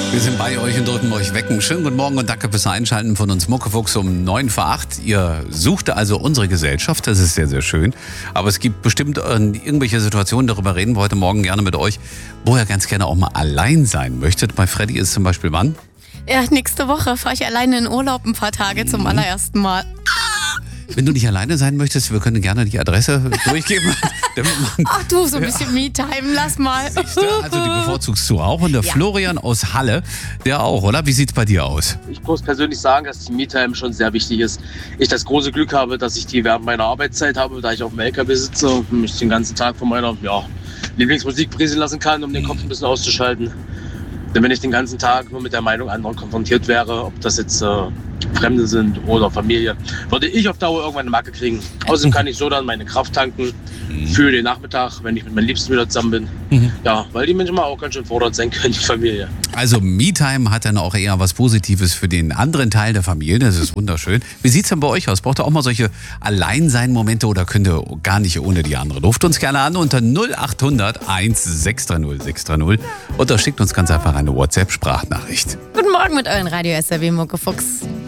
Wir sind bei euch und drücken euch wecken. Schönen guten Morgen und danke fürs Einschalten von uns Muckefuchs um 9 vor 8. Ihr sucht also unsere Gesellschaft, das ist sehr, sehr schön. Aber es gibt bestimmt irgendwelche Situationen, darüber reden wir heute Morgen gerne mit euch, wo ihr ganz gerne auch mal allein sein möchtet. Bei Freddy ist zum Beispiel wann? Ja, nächste Woche fahre ich alleine in Urlaub ein paar Tage zum allerersten Mal. Wenn du nicht alleine sein möchtest, wir können gerne die Adresse durchgeben. Ach du, so ein bisschen Me-Time, lass mal. Also die bevorzugst du auch. Und der Florian aus Halle, der auch, oder? Wie sieht's bei dir aus? Ich muss persönlich sagen, dass die Me-Time schon sehr wichtig ist. Ich das große Glück habe, dass ich die während meiner Arbeitszeit habe, da ich auf dem LKW sitze und mich den ganzen Tag von meiner Lieblingsmusik präsentieren lassen kann, um den Kopf ein bisschen auszuschalten. Denn wenn ich den ganzen Tag nur mit der Meinung anderer konfrontiert wäre, ob das jetzt Fremde sind oder Familie, würde ich auf Dauer irgendwann eine Macke kriegen. Außerdem kann ich so dann meine Kraft tanken für den Nachmittag, wenn ich mit meinen Liebsten wieder zusammen bin. Ja, weil die manchmal auch ganz schön fordernd sein können, die Familie. Also Me-Time hat dann auch eher was Positives für den anderen Teil der Familie, das ist wunderschön. Wie sieht's denn bei euch aus? Braucht ihr auch mal solche Alleinsein-Momente oder könnt ihr gar nicht ohne die andere? Ruft uns gerne an unter 0800 1630 630 oder schickt uns ganz einfach eine WhatsApp-Sprachnachricht. Guten Morgen mit euren Radio SRW Muckefuchs.